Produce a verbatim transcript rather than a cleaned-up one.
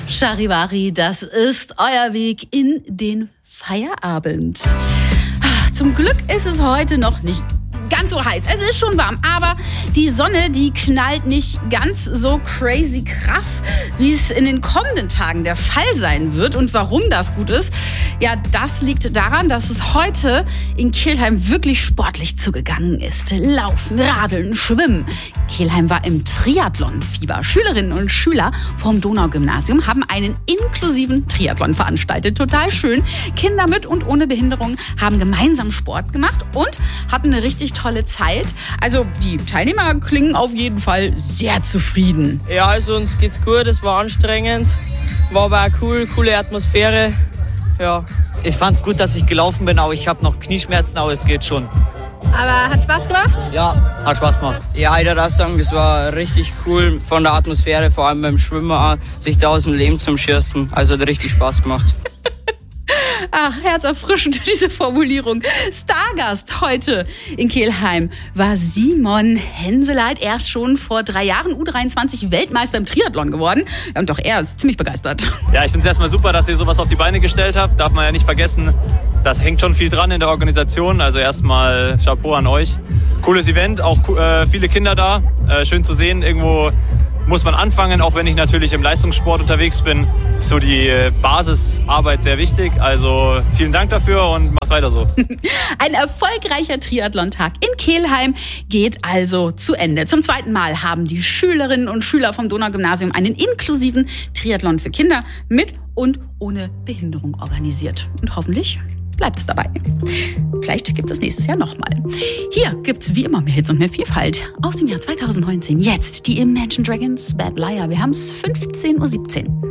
Charivari, das ist euer Weg in den Feierabend. Zum Glück ist es heute noch nicht ganz so heiß. Es ist schon warm, aber die Sonne, die knallt nicht ganz so crazy krass, wie es in den kommenden Tagen der Fall sein wird. Und warum das gut ist, ja, das liegt daran, dass es heute in Kelheim wirklich sportlich zugegangen ist. Laufen, Radeln, Schwimmen. Kelheim war im Triathlon-Fieber. Schülerinnen und Schüler vom Donaugymnasium haben einen inklusiven Triathlon veranstaltet. Total schön. Kinder mit und ohne Behinderung haben gemeinsam Sport gemacht und hatten eine richtig tolle Zeit. Also die Teilnehmer klingen auf jeden Fall sehr zufrieden. Ja, also uns geht's gut, es war anstrengend, war aber auch cool, coole Atmosphäre. Ja. Ich fand's gut, dass ich gelaufen bin, aber ich habe noch Knieschmerzen, aber es geht schon. Aber hat Spaß gemacht? Ja, hat Spaß gemacht. Ja, ich würde auch sagen, das war richtig cool von der Atmosphäre, vor allem beim Schwimmen auch, sich da aus dem Leben zum Schießen. Also hat richtig Spaß gemacht. Ach, herzerfrischend, diese Formulierung. Stargast heute in Kelheim war Simon Henseleit. Er ist schon vor drei Jahren U dreiundzwanzig Weltmeister im Triathlon geworden. Und doch er ist ziemlich begeistert. Ja, ich finde es erstmal super, dass ihr sowas auf die Beine gestellt habt. Darf man ja nicht vergessen, das hängt schon viel dran in der Organisation. Also erstmal Chapeau an euch. Cooles Event, auch äh, viele Kinder da. Äh, schön zu sehen, irgendwo muss man anfangen, auch wenn ich natürlich im Leistungssport unterwegs bin. Ist so die Basisarbeit sehr wichtig. Also vielen Dank dafür und macht weiter so. Ein erfolgreicher Triathlon-Tag in Kelheim geht also zu Ende. Zum zweiten Mal haben die Schülerinnen und Schüler vom Donaugymnasium einen inklusiven Triathlon für Kinder mit und ohne Behinderung organisiert. Und hoffentlich bleibt's dabei. Vielleicht gibt es nächstes Jahr nochmal. Hier gibt's wie immer mehr Hits und mehr Vielfalt aus dem Jahr zweitausendneunzehn. Jetzt die Imagine Dragons Bad Liar. Wir haben's fünfzehn Uhr siebzehn.